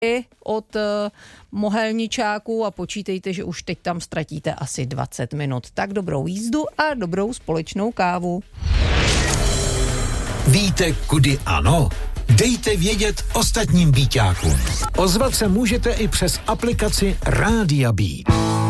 od Mohelničáků a počítejte, že už teď tam ztratíte asi 20 minut. Tak dobrou jízdu a dobrou společnou kávu. Víte, kudy ano? Dejte vědět ostatním Bíťákům. Ozvat se můžete i přes aplikaci Rádia Beat.